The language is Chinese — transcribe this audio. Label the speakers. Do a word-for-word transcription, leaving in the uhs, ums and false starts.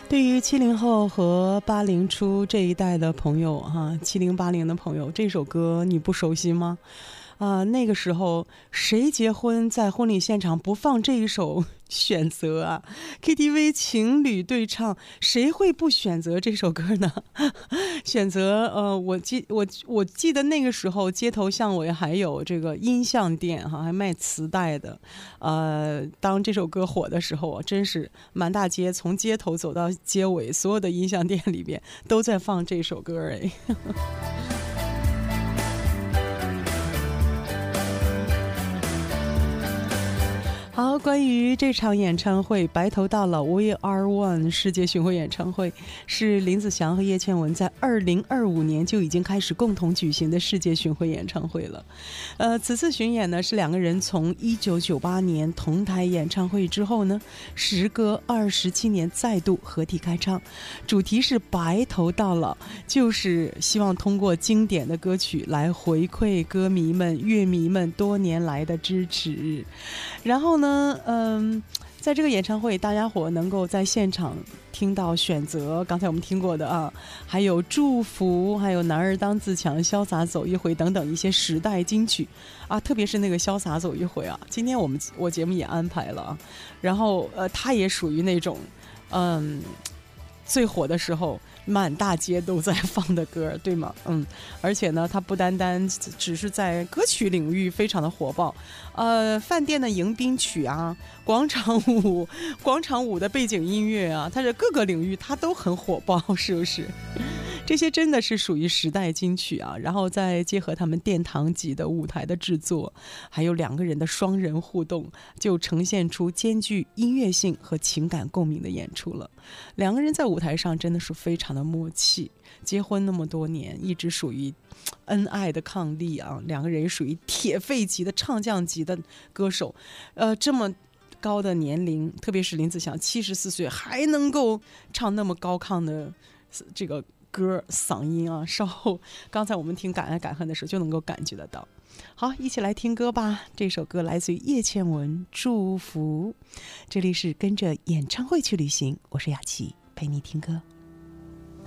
Speaker 1: 对于七零后和八零初这一代的朋友哈，七零八零的朋友，这首歌你不熟悉吗？啊、那个时候谁结婚在婚礼现场不放这一首选择啊 ？K T V 情侣对唱，谁会不选择这首歌呢？选择呃，我记我我记得那个时候街头巷尾还有这个音像店哈，还卖磁带的。呃，当这首歌火的时候啊，真是满大街，从街头走到街尾，所有的音像店里边都在放这首歌哎。好，关于这场演唱会《白头到老 We Are One》世界巡回演唱会，是林子祥和叶倩文在二零二五年就已经开始共同举行的世界巡回演唱会了。呃，此次巡演呢，是两个人从一九九八年同台演唱会之后呢，时隔二十七年再度合体开唱，主题是白头到老，就是希望通过经典的歌曲来回馈歌迷们、乐迷们多年来的支持。然后呢，嗯，在这个演唱会，大家伙能够在现场听到选择，刚才我们听过的啊，还有祝福，还有男儿当自强、潇洒走一回等等一些时代金曲啊，特别是那个潇洒走一回啊，今天我们我节目也安排了啊，然后呃，它也属于那种嗯最火的时候满大街都在放的歌，对吗？嗯，而且呢，它不单单只是在歌曲领域非常的火爆，呃，饭店的迎宾曲啊，广场舞、广场舞的背景音乐啊，它是各个领域它都很火爆，是不是？这些真的是属于时代金曲啊，然后再结合他们殿堂级的舞台的制作，还有两个人的双人互动，就呈现出兼具音乐性和情感共鸣的演出了。两个人在舞台上真的是非常的默契，结婚那么多年，一直属于恩爱的伉俪啊，两个人也属于铁肺级的唱将级的歌手，呃，这么高的年龄，特别是林子祥七十四岁还能够唱那么高亢的这个歌嗓音啊，稍后刚才我们听《敢爱敢恨》的时候就能够感觉得到。好，一起来听歌吧，这首歌来自于叶倩文《祝福》。这里是跟着演唱会去旅行，我是雅琪，陪你听歌。